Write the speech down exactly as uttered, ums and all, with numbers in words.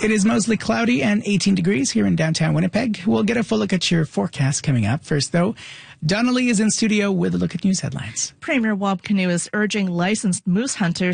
It is mostly cloudy and eighteen degrees here in downtown Winnipeg. We'll get a full look at your forecast coming up. First, though, Donna Lee is in studio with a look at news headlines. Premier Wab Kinew is urging licensed moose hunters